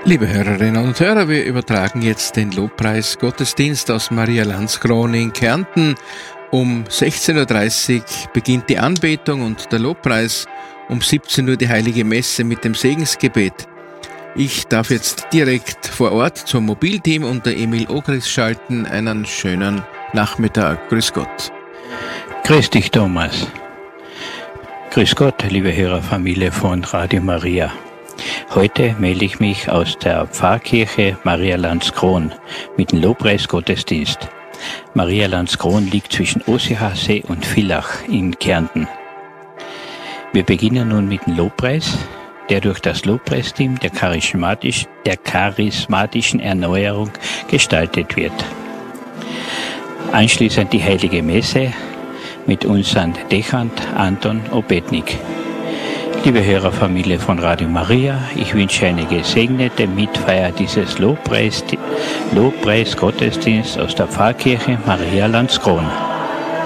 Liebe Hörerinnen und Hörer, wir übertragen jetzt den Lobpreis-Gottesdienst aus Maria Landskron in Kärnten. Um 16.30 Uhr beginnt die Anbetung und der Lobpreis, um 17 Uhr die Heilige Messe mit dem Segensgebet. Ich darf jetzt direkt vor Ort zum Mobilteam unter Emil Ogris schalten. Einen schönen Nachmittag. Grüß Gott. Grüß dich, Thomas. Grüß Gott, liebe Hörerfamilie von Radio Maria. Heute melde ich mich aus der Pfarrkirche Maria Landskron mit dem Lobpreisgottesdienst. Maria Landskron liegt zwischen Ossiachsee und Villach in Kärnten. Wir beginnen nun mit dem Lobpreis, der durch das Lobpreisteam der charismatischen Erneuerung gestaltet wird. Anschließend die Heilige Messe mit unseren Dechant Anton Obetnik. Liebe Hörerfamilie von Radio Maria, ich wünsche eine gesegnete Mitfeier dieses Lobpreis-Gottesdienst aus der Pfarrkirche Maria Landskron.